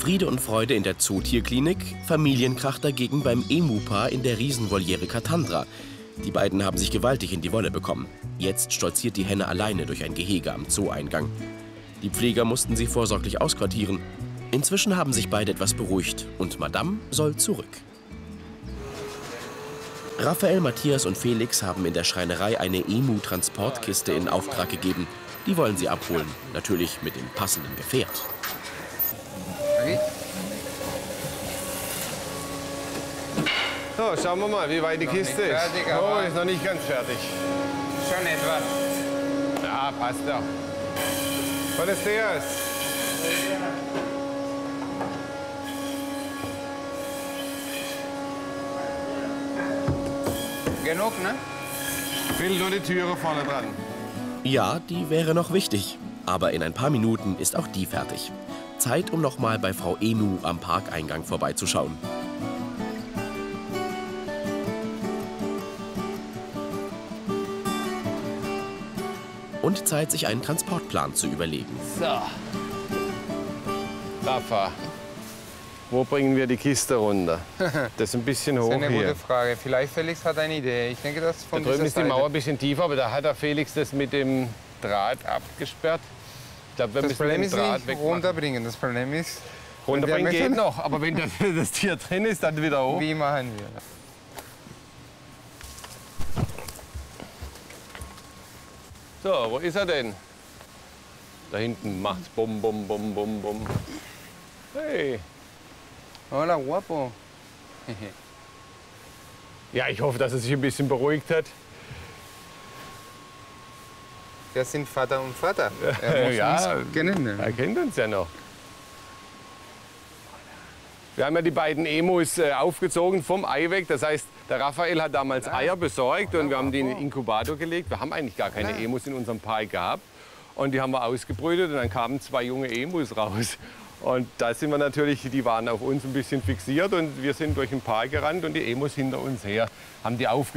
Friede und Freude in der Zootierklinik, Familienkrach dagegen beim Emu-Paar in der Riesenvoliere Katandra. Die beiden haben sich gewaltig in die Wolle bekommen. Jetzt stolziert die Henne alleine durch ein Gehege am Zoo-Eingang. Die Pfleger mussten sie vorsorglich ausquartieren. Inzwischen haben sich beide etwas beruhigt und Madame soll zurück. Raphael, Matthias und Felix haben in der Schreinerei eine Emu-Transportkiste in Auftrag gegeben. Die wollen sie abholen, natürlich mit dem passenden Gefährt. Okay. So, schauen wir mal, wie weit die Kiste ist. Fertig, Oh, ist noch nicht ganz fertig. Schon etwas. Ja, passt doch. Buenos dias. Genug, ne? Fehlt nur die Türe vorne dran. Ja, die wäre noch wichtig. Aber in ein paar Minuten ist auch die fertig. Zeit, um noch mal bei Frau Emu am Parkeingang vorbeizuschauen. Und Zeit, sich einen Transportplan zu überlegen. So. Rafa, wo bringen wir die Kiste runter? Das ist ein bisschen hoch Das ist eine hier. gute Frage. Vielleicht Felix hat eine Idee. Ich denke, das von Da drüben dieser ist die Seite. Mauer ein bisschen tiefer, aber da hat der Felix das mit dem Draht abgesperrt. Ich glaube, wir Das müssen Problem den ist Draht nicht wegmachen. runterbringen. Das Problem ist, Runterbringen wenn wir geht möchten- noch, aber wenn das Tier drin ist, dann wieder hoch. wie machen wir? So, wo ist er denn? Da hinten macht's bum, bum, bum, bum, bum. Hey. Hola, guapo. Ja, ich hoffe, dass er sich ein bisschen beruhigt hat. Wir sind Vater und Vater. Er muss Ja, uns kennen. er kennt uns ja noch. Wir haben ja die beiden Emus aufgezogen vom Ei weg. Das heißt, der Raphael hat damals Eier besorgt und wir haben die in den Inkubator gelegt. Wir haben eigentlich gar keine Emus in unserem Park gehabt. Und die haben wir ausgebrütet und dann kamen 2 junge Emus raus. Und da sind wir natürlich, die waren auf uns ein bisschen fixiert und wir sind durch den Park gerannt und die Emus hinter uns her haben die aufgezogen.